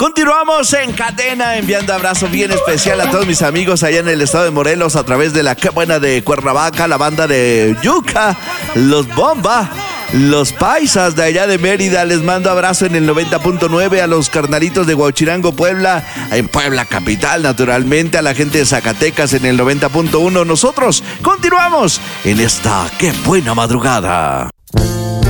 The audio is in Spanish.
Continuamos en cadena, enviando abrazo bien especial a todos mis amigos allá en el estado de Morelos a través de la Qué Buena de Cuernavaca, la banda de Yuca, los Bomba, los Paisas de allá de Mérida. Les mando abrazo en el 90.9 a los carnalitos de Huauchirango, Puebla, en Puebla capital, naturalmente, a la gente de Zacatecas en el 90.1. Nosotros continuamos en esta Qué Buena Madrugada.